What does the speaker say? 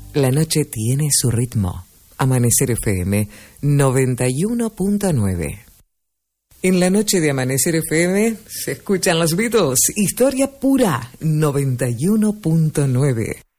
La noche tiene su ritmo. Amanecer FM 91.9. En la noche de Amanecer FM se escuchan los Beatles. Historia pura 91.9.